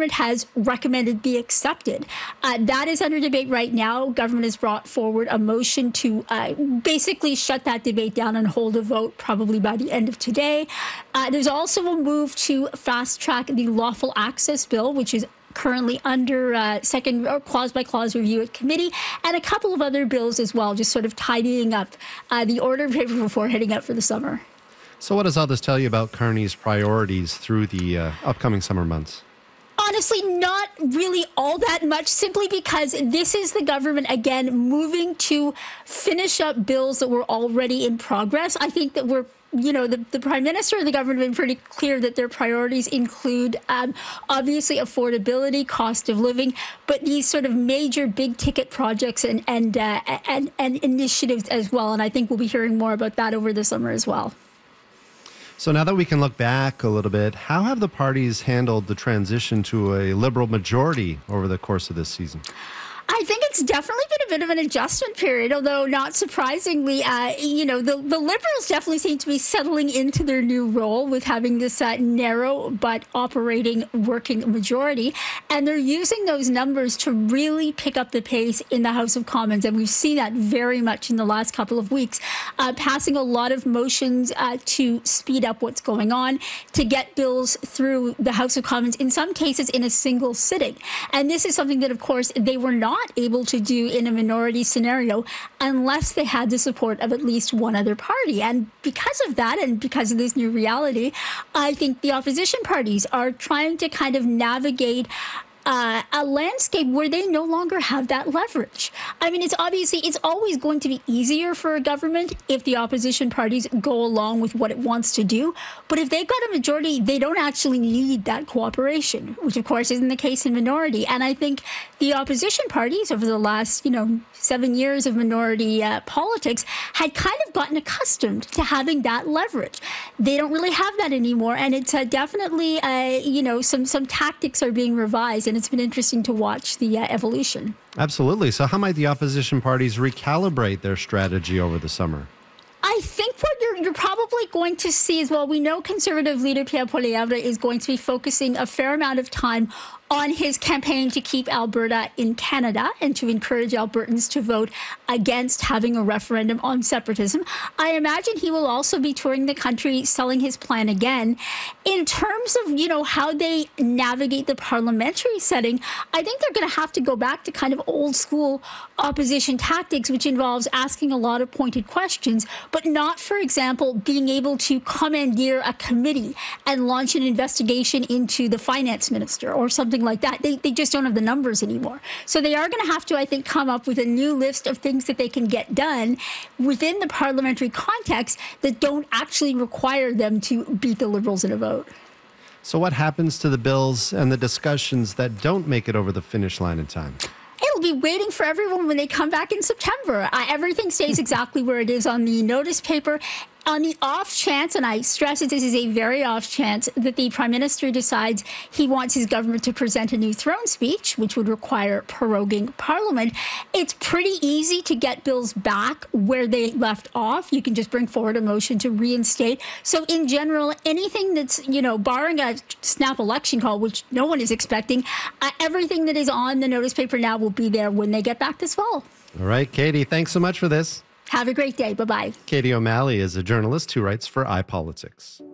government has recommended be accepted. That is under debate right now. Government has brought forward a motion to basically shut that debate down and hold a vote probably by the end of today. There's also a move to fast track the lawful access bill, which is currently under second or clause by clause review at committee, and a couple of other bills as well, just sort of tidying up the order of paper before heading out for the summer. So what does all this tell you about Carney's priorities through the upcoming summer months? Honestly, not really all that much, simply because this is the government, again, moving to finish up bills that were already in progress. I think that the Prime Minister and the government have been pretty clear that their priorities include, obviously, affordability, cost of living, but these sort of major big ticket projects and initiatives as well. And I think we'll be hearing more about that over the summer as well. So now that we can look back a little bit, how have the parties handled the transition to a Liberal majority over the course of this season? I think it's definitely been a bit of an adjustment period, although not surprisingly, the Liberals definitely seem to be settling into their new role with having this narrow but operating working majority. And they're using those numbers to really pick up the pace in the House of Commons. And we've seen that very much in the last couple of weeks, passing a lot of motions to speed up what's going on, to get bills through the House of Commons, in some cases in a single sitting. And this is something that, of course, they were not able to do in a minority scenario unless they had the support of at least one other party. And because of that, and because of this new reality, I think the opposition parties are trying to kind of navigate a landscape where they no longer have that leverage. I mean, it's always going to be easier for a government if the opposition parties go along with what it wants to do. But if they've got a majority, they don't actually need that cooperation, which of course isn't the case in minority. And I think the opposition parties over the last, 7 years of minority politics had kind of gotten accustomed to having that leverage. They don't really have that anymore. And it's definitely, some tactics are being revised. And it's been interesting to watch the evolution. Absolutely. So how might the opposition parties recalibrate their strategy over the summer? I think what you're probably going to see is, well, we know Conservative leader Pierre Poilievre is going to be focusing a fair amount of time on his campaign to keep Alberta in Canada and to encourage Albertans to vote against having a referendum on separatism. I imagine he will also be touring the country selling his plan again. In terms of, how they navigate the parliamentary setting, I think they're going to have to go back to kind of old school opposition tactics, which involves asking a lot of pointed questions, but not, for example, being able to commandeer a committee and launch an investigation into the finance minister or something like that. They just don't have the numbers anymore. So they are going to have to, I think, come up with a new list of things that they can get done within the parliamentary context that don't actually require them to beat the Liberals in a vote. So what happens to the bills and the discussions that don't make it over the finish line in time? It'll be waiting for everyone when they come back in September. Everything stays exactly where it is on the notice paper. On the off chance, and I stress that this is a very off chance, that the Prime Minister decides he wants his government to present a new throne speech, which would require proroguing Parliament, it's pretty easy to get bills back where they left off. You can just bring forward a motion to reinstate. So in general, anything that's, barring a snap election call, which no one is expecting, everything that is on the notice paper now will be there when they get back this fall. All right, Katie, thanks so much for this. Have a great day. Bye-bye. Katie O'Malley is a journalist who writes for iPolitics.